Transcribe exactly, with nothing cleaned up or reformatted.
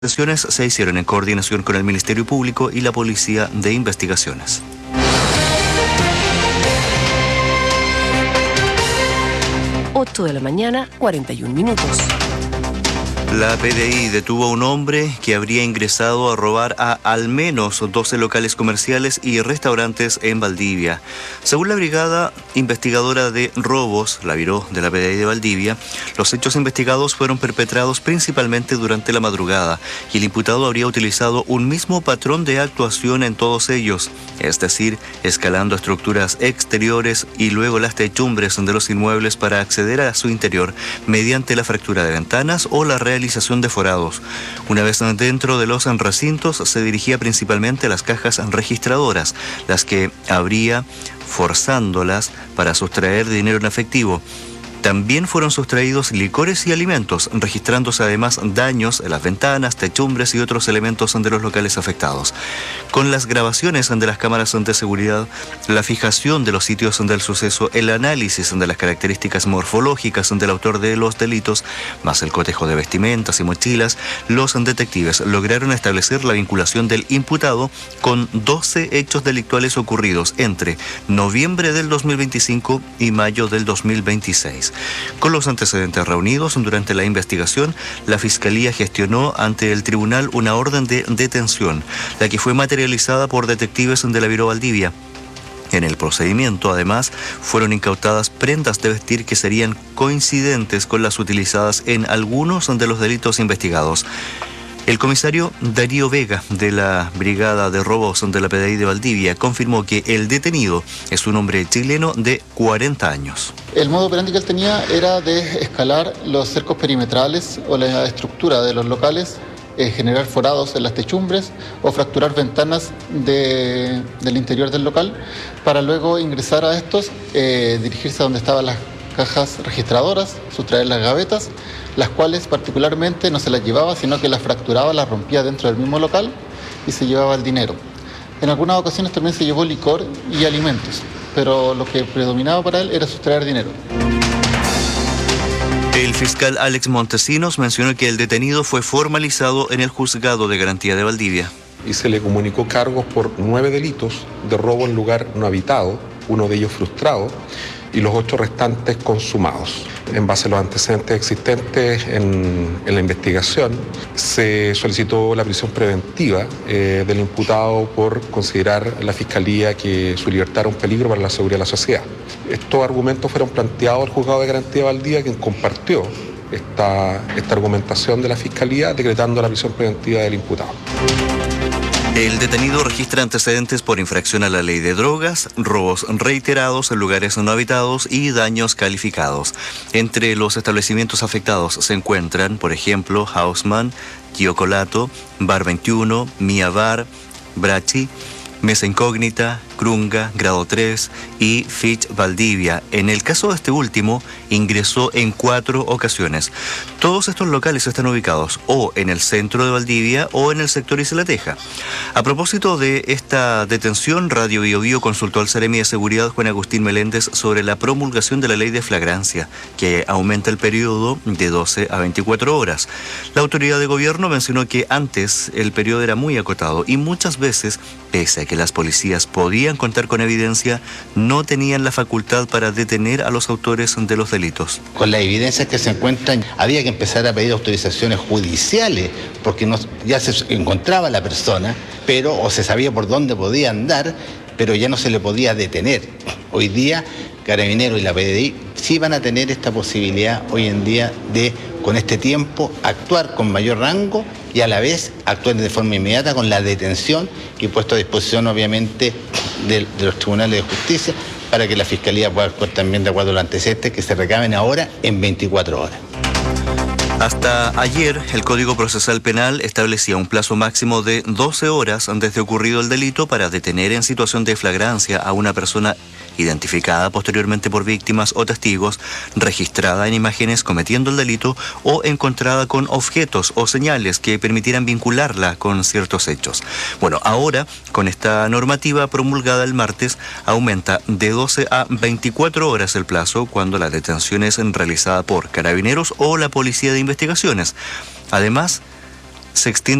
Las detenciones se hicieron en coordinación con el Ministerio Público y la Policía de Investigaciones. ocho de la mañana, cuarenta y un minutos. La P D I detuvo a un hombre que habría ingresado a robar a al menos doce locales comerciales y restaurantes en Valdivia. Según la Brigada Investigadora de Robos, la Biró de la P D I de Valdivia, los hechos investigados fueron perpetrados principalmente durante la madrugada y el imputado habría utilizado un mismo patrón de actuación en todos ellos, es decir, escalando estructuras exteriores y luego las techumbres de los inmuebles para acceder a su interior mediante la fractura de ventanas o la realización de forados. Una vez dentro de los recintos, se dirigía principalmente a las cajas registradoras, las que abría forzándolas para sustraer dinero en efectivo. También fueron sustraídos licores y alimentos, registrándose además daños en las ventanas, techumbres y otros elementos de los locales afectados. Con las grabaciones de las cámaras de seguridad, la fijación de los sitios del suceso, el análisis de las características morfológicas del autor de los delitos, más el cotejo de vestimentas y mochilas, los detectives lograron establecer la vinculación del imputado con doce hechos delictuales ocurridos entre noviembre del dos mil veinticinco y mayo del dos mil veintiséis. Con los antecedentes reunidos durante la investigación, la Fiscalía gestionó ante el tribunal una orden de detención, la que fue materializada por detectives de la Biró Valdivia. En el procedimiento, además, fueron incautadas prendas de vestir que serían coincidentes con las utilizadas en algunos de los delitos investigados. El comisario Darío Vega, de la Brigada de Robos de la P D I de Valdivia, confirmó que el detenido es un hombre chileno de cuarenta años. El modo operandi que él tenía era de escalar los cercos perimetrales o la estructura de los locales, eh, generar forados en las techumbres o fracturar ventanas de, del interior del local para luego ingresar a estos, eh, dirigirse a donde estaban las cajas registradoras, sustraer las gavetas, las cuales particularmente no se las llevaba, sino que las fracturaba, las rompía dentro del mismo local y se llevaba el dinero. En algunas ocasiones también se llevó licor y alimentos, pero lo que predominaba para él era sustraer dinero. El fiscal Alex Montesinos mencionó que el detenido fue formalizado en el Juzgado de Garantía de Valdivia. Y se le comunicó cargos por nueve delitos de robo en lugar no habitado, uno de ellos frustrado, y los ocho restantes consumados. En base a los antecedentes existentes en, en la investigación, se solicitó la prisión preventiva eh, del imputado por considerar la Fiscalía que su libertad era un peligro para la seguridad de la sociedad. Estos argumentos fueron planteados al Juzgado de Garantía de Valdivia, quien compartió esta, esta argumentación de la Fiscalía, decretando la prisión preventiva del imputado. El detenido registra antecedentes por infracción a la ley de drogas, robos reiterados en lugares no habitados y daños calificados. Entre los establecimientos afectados se encuentran, por ejemplo, Hausman, Giocolato, Bar veintiuno, Mia Bar, Brachi, Mesa Incógnita, Krunga, Grado tres y Fitch Valdivia. En el caso de este último, ingresó en cuatro ocasiones. Todos estos locales están ubicados o en el centro de Valdivia o en el sector Isla-Teja. A propósito de esta detención, Radio Bio Bio consultó al Seremi de Seguridad Juan Agustín Meléndez sobre la promulgación de la ley de flagrancia, que aumenta el periodo de doce a veinticuatro horas. La autoridad de gobierno mencionó que antes el periodo era muy acotado y muchas veces, pese a que las policías podían contar con evidencia, no tenían la facultad para detener a los autores de los delitos. Con las evidencias que se encuentran, había que empezar a pedir autorizaciones judiciales, porque no, ya se encontraba la persona, pero o se sabía por dónde podía andar, pero ya no se le podía detener. Hoy día, Carabineros y la P D I sí van a tener esta posibilidad hoy en día de, con este tiempo, actuar con mayor rango y a la vez actuar de forma inmediata con la detención y puesto a disposición, obviamente, de, de los tribunales de justicia para que la Fiscalía pueda actuar también de acuerdo a los antecedentes que se recaben ahora en veinticuatro horas. Hasta ayer, el Código Procesal Penal establecía un plazo máximo de doce horas antes de ocurrido el delito para detener en situación de flagrancia a una persona identificada posteriormente por víctimas o testigos, registrada en imágenes cometiendo el delito o encontrada con objetos o señales que permitieran vincularla con ciertos hechos. Bueno, ahora, con esta normativa promulgada el martes, aumenta de doce a veinticuatro horas el plazo cuando la detención es realizada por Carabineros o la Policía de Investigaciones. Además, se extiende